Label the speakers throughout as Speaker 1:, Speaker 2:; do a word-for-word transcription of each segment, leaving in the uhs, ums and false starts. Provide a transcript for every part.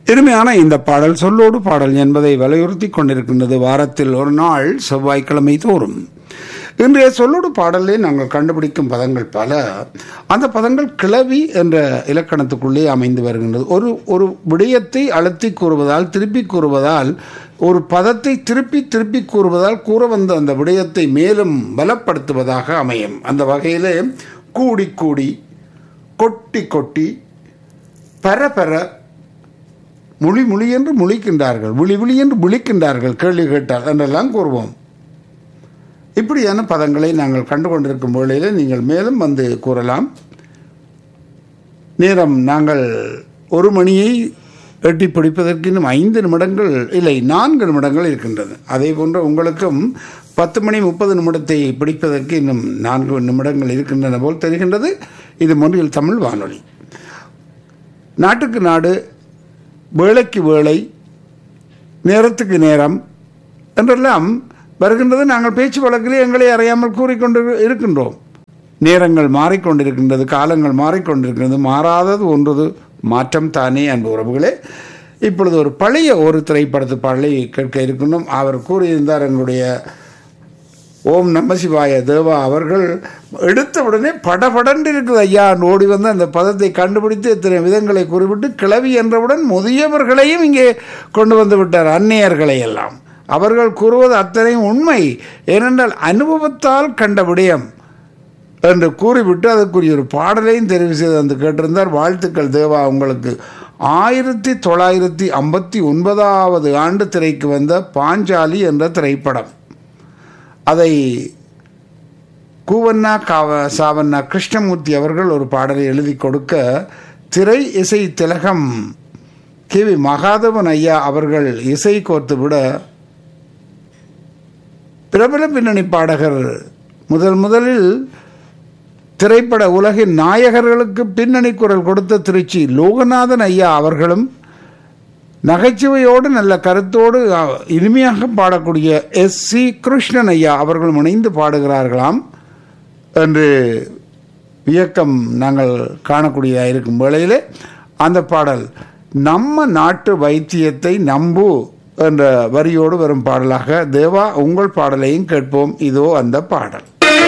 Speaker 1: இனிமையான இந்த பாடல் சொல்லோடு பாடல் என்பதை வலியுறுத்தி கொண்டிருக்கின்றது. வாரத்தில் ஒரு நாள் செவ்வாய்க்கிழமை தோறும் இன்றைய சொல்லோடு பாடலே நாங்கள் கண்டுபிடிக்கும் பதங்கள் பல. அந்த பதங்கள் கிளவி என்ற இலக்கணத்துக்குள்ளே அமைந்து வருகின்றது. ஒரு ஒரு விடயத்தை அழுத்தி கூறுவதால், திருப்பி கூறுவதால், ஒரு பதத்தை திருப்பி திருப்பி கூறுவதால் கூற வந்த அந்த விடயத்தை மேலும் பலப்படுத்துவதாக அமையும். அந்த வகையிலே கூடி கூடி, கொட்டி கொட்டி, பரபர, மொழி மொழி என்று முழிக்கின்றார்கள், விழி விழி என்று விழிக்கின்றார்கள், கேள்வி கேட்டால் என்றெல்லாம் கூறுவோம். இப்படியான பதங்களை நாங்கள் கண்டு கொண்டிருக்கும் வேளையில் நீங்கள் மேலும் வந்து கூறலாம். நேரம் நாங்கள் ஒரு மணியை எட்டி பிடிப்பதற்கு இன்னும் ஐந்து நிமிடங்கள் இல்லை, நான்கு நிமிடங்கள் இருக்கின்றது. அதே போன்று உங்களுக்கும் பத்து மணி முப்பது நிமிடத்தை பிடிப்பதற்கு இன்னும் நான்கு நிமிடங்கள் இருக்கின்றன போல் தெரிகின்றது. இது மொழியில் தமிழ் வானொலி. நாட்டுக்கு நாடு, வேளைக்கு வேளை, நேரத்துக்கு நேரம் என்றெல்லாம் வருகின்றது. நாங்கள் பேச்சு வழக்கிலே எங்களை அறியாமல் கூறிக்கொண்டு இருக்கின்றோம். நேரங்கள் மாறிக்கொண்டிருக்கின்றது, காலங்கள் மாறிக்கொண்டிருக்கின்றது. மாறாதது ஒன்றது மாற்றம் தானே அன்பு உறவுகளே. இப்பொழுது ஒரு பழைய ஒரு திரைப்படத்து பாடலை கேட்க இருக்கின்றோம். அவர் கூறியிருந்தார், எங்களுடைய ஓம் நம சிவாய தேவா அவர்கள் எடுத்தவுடனே படபடன்று இருக்குது ஐயா ஓடி வந்து அந்த பதத்தை கண்டுபிடித்து இத்தனை விதங்களை குறிப்பிட்டு கிளவி என்றவுடன் முதியவர்களையும் இங்கே கொண்டு வந்து விட்டார், அந்நியர்களை எல்லாம். அவர்கள் கூறுவது அத்தனையும் உண்மை. ஏனென்றால் அனுபவத்தால் கண்ட விடயம் என்று கூறிவிட்டு அதற்குரிய ஒரு பாடலையும் தெரிவு செய்து வந்து கேட்டிருந்தார். வாழ்த்துக்கள் தேவா உங்களுக்கு. ஆயிரத்தி தொள்ளாயிரத்தி ஐம்பத்தி ஒன்பதாவது ஆண்டு திரைக்கு வந்த பாஞ்சாலி என்ற திரைப்படம். அதை கூவண்ணா காவ சாவண்ணா கிருஷ்ணமூர்த்தி அவர்கள் ஒரு பாடலை எழுதி கொடுக்க, திரை இசை திலகம் கே வி மகாதேவன் ஐயா அவர்கள் இசை கோர்த்து விட, பிரபல பின்னணி பாடகர் முதல் முதலில் திரைப்பட உலகின் நாயகர்களுக்கு பின்னணி குரல் கொடுத்த திருச்சி லோகநாதன் ஐயா அவர்களும், நகைச்சுவையோடு நல்ல கருத்தோடு இனிமையாக பாடக்கூடிய எஸ் சி கிருஷ்ணன் ஐயா அவர்களும் இணைந்து பாடுகிறார்களாம் என்று வியக்கம் நாங்கள் காணக்கூடியதாக இருக்கும் வேளையிலே அந்த பாடல் நம்ம நாட்டு வைத்தியத்தை நம்பு என்ற வரியோடு வரும் பாடலாக தேவா உங்கள் பாடலையும் கேட்போம். இதோ அந்த பாடல்.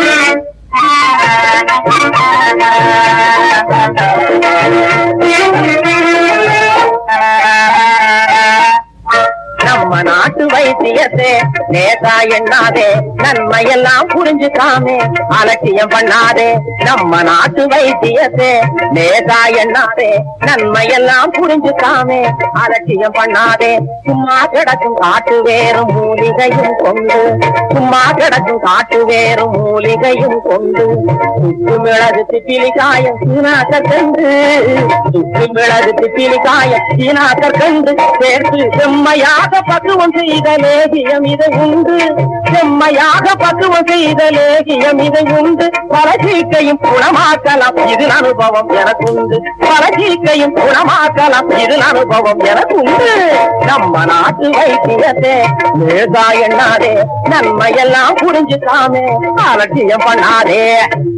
Speaker 2: நம்ம நாட்டு வைத்தியத்தை நேசா எண்ணாதே, நன்மையெல்லாம் புரிஞ்சுக்காமே அலட்சியம் பண்ணாதே. நம்ம நாட்டு வைத்தியத்தை நேசா எண்ணாதே, நன்மையெல்லாம் புரிஞ்சுக்காமே அலட்சியம் பண்ணாதே. சும்மா கிடக்கும் காட்டு வேறும் மூலிகையும் கொண்டு, சும்மா கிடக்கும் காட்டு வேறும் மூலிகையும் கொண்டு, சுக்கு மிளகு திப்பிலி காயம் சீனாக்கர் கண்டு, சுக்கு மிளகு திப்பிலி காயம் சீனாக்கர் கண்டு சேர்த்து செம்மையாக பக்குவம் செய்த லேகியம் இதை உண்டு, செம்மையாக பக்குவம் செய்த லேகியம் இதை உண்டு. பலசீக்கையும் குணமாக்கலாம் இதில் அனுபவம் எனக்குண்டு, பலசீக்கையும் குணமாக்கலாம் இதில் அனுபவம் எனக்குண்டு. நம்ம நாட்டு வைத்தியத்தை லேசா எண்ணாதே, நன்மையெல்லாம் புரிஞ்சுக்காமே அலட்சியம் பண்ணாதே.